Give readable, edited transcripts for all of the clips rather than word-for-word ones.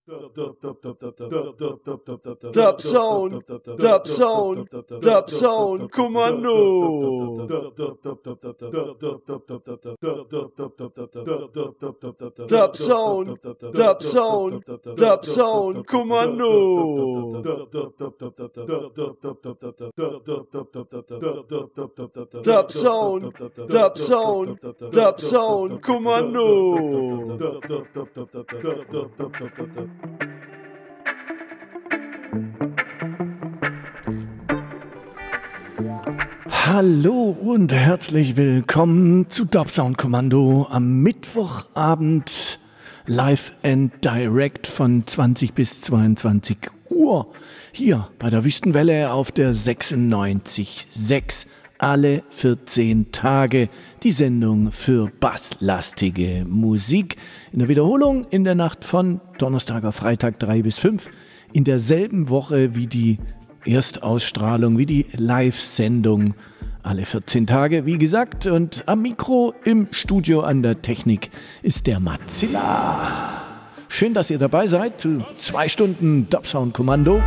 Dub Sound Kommando. Dub Sound Kommando. Dub Sound Kommando. Hallo und herzlich willkommen zu Dub Sound Kommando am Mittwochabend live and direct von 20 bis 22 Uhr hier bei der Wüstenwelle auf der 96.6. Alle 14 Tage die Sendung für basslastige Musik. In der Wiederholung in der Nacht von Donnerstag auf Freitag 3 bis 5. In derselben Woche wie die Erstausstrahlung, wie die Live-Sendung. Alle 14 Tage, wie gesagt. Und am Mikro im Studio an der Technik ist der Matzilla. Schön, dass ihr dabei seid zu 2 Stunden Dub Sound Kommando.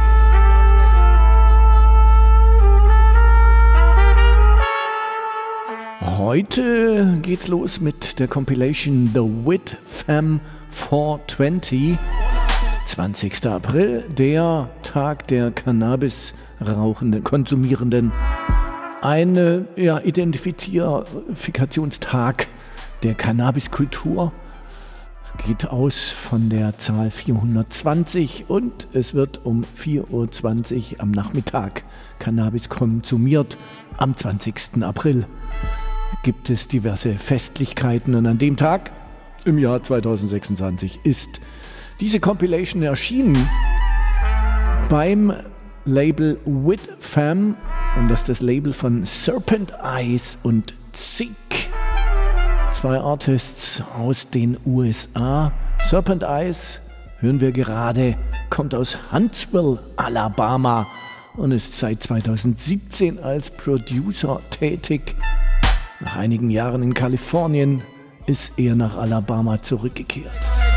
Heute geht's los mit der Compilation The Wit Fam 420. 20. April, der Tag der Cannabis-rauchenden, Konsumierenden. Ein Identifikationstag der Cannabiskultur. Geht aus von der Zahl 420 und es wird um 4.20 Uhr am Nachmittag Cannabis konsumiert. Am 20. April gibt es diverse Festlichkeiten und an dem Tag im Jahr 2026 ist diese Compilation erschienen beim Label Wit Fam und das ist das Label von Serpent Eyes und Zick. 2 Artists aus den USA. Serpent Eyes, hören wir gerade, kommt aus Huntsville, Alabama und ist seit 2017 als Producer tätig. Nach einigen Jahren in Kalifornien ist er nach Alabama zurückgekehrt.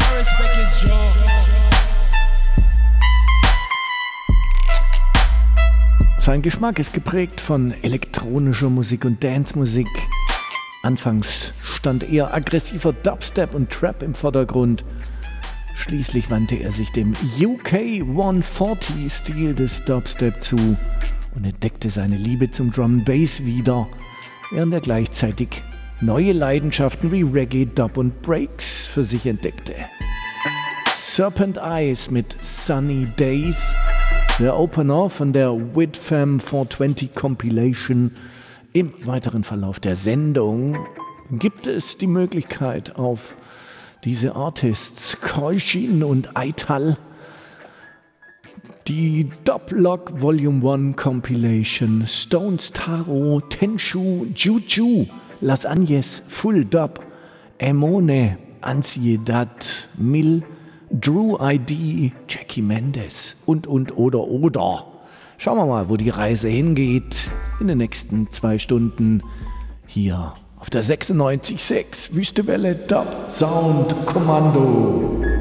Sein Geschmack ist geprägt von elektronischer Musik und Dancemusik. Anfangs stand eher aggressiver Dubstep und Trap im Vordergrund. Schließlich wandte er sich dem UK 140-Stil des Dubstep zu und entdeckte seine Liebe zum Drum and Bass wieder, während er gleichzeitig neue Leidenschaften wie Reggae, Dub und Breaks für sich entdeckte. Serpent Eyes mit Sunny Days, der Opener von der Wit Fam 420 Compilation. Im weiteren Verlauf der Sendung gibt es die Möglichkeit auf diese Artists Koishin und Aital die Dublock Volume 1 Compilation, Stones Taro, Tenshu, Juju, Las Agnes, Full Dub, Emone, Ansiedad, Mil, Drew ID, Jackie Mendes oder. Schauen wir mal, wo die Reise hingeht in den nächsten 2 Stunden hier auf der 96.6 Wüstewelle Dub Sound Kommando.